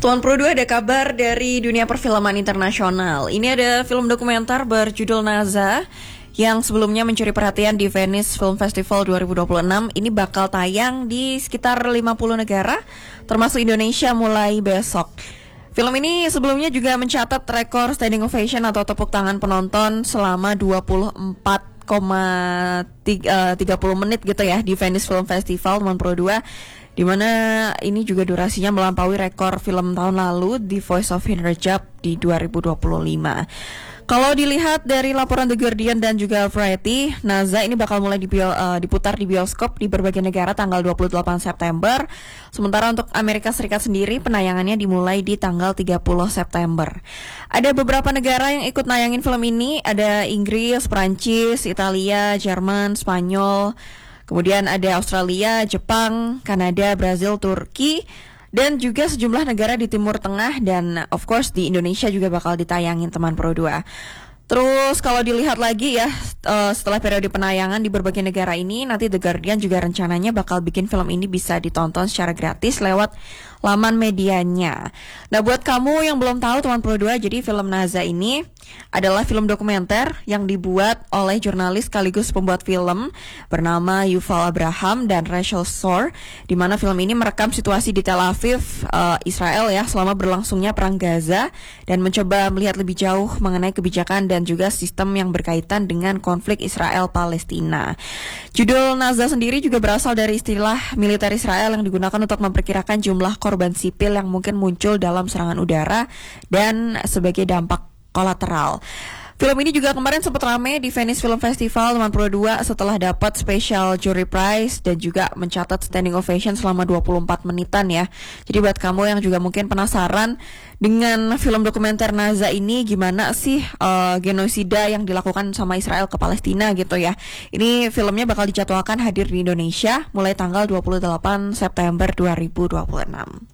Tuan Pro 2, ada kabar dari dunia perfilman internasional. Ini ada film dokumenter berjudul Naza yang sebelumnya mencuri perhatian di Venice Film Festival 2026. Ini bakal tayang di sekitar 50 negara, termasuk Indonesia mulai besok. Film ini sebelumnya juga mencatat rekor standing ovation atau tepuk tangan penonton selama 24,30 menit gitu ya di Venice Film Festival Tuan Pro 2. Di mana ini juga durasinya melampaui rekor film tahun lalu The Voice of Hinderjab di 2025. Kalau dilihat dari laporan The Guardian dan juga Variety, Naza ini bakal mulai diputar di bioskop di berbagai negara tanggal 28 September. Sementara untuk Amerika Serikat sendiri penayangannya dimulai di tanggal 30 September. Ada beberapa negara yang ikut nayangin film ini, ada Inggris, Prancis, Italia, Jerman, Spanyol. Kemudian ada Australia, Jepang, Kanada, Brazil, Turki, dan juga sejumlah negara di Timur Tengah, dan of course di Indonesia juga bakal ditayangin teman Pro 2. Terus kalau dilihat lagi ya, setelah periode penayangan di berbagai negara ini, nanti The Guardian juga rencananya bakal bikin film ini bisa ditonton secara gratis lewat laman medianya. Nah, buat kamu yang belum tahu teman Pro 2, jadi film Naza ini adalah film dokumenter yang dibuat oleh jurnalis sekaligus pembuat film bernama Yuval Abraham dan Rachel Shore, di mana film ini merekam situasi di Tel Aviv, Israel ya, selama berlangsungnya perang Gaza, dan mencoba melihat lebih jauh mengenai kebijakan dan juga sistem yang berkaitan dengan konflik Israel-Palestina. Judul Naza sendiri juga berasal dari istilah militer Israel yang digunakan untuk memperkirakan jumlah korban sipil yang mungkin muncul dalam serangan udara dan sebagai dampak kolateral. Film ini juga kemarin sempat rame di Venice Film Festival teman Pro 2 setelah dapat Special Jury Prize dan juga mencatat standing ovation selama 24 menitan ya. Jadi buat kamu yang juga mungkin penasaran dengan film dokumenter Naza ini, gimana sih genosida yang dilakukan sama Israel ke Palestina gitu ya. Ini filmnya bakal dijadwalkan hadir di Indonesia mulai tanggal 28 September 2026.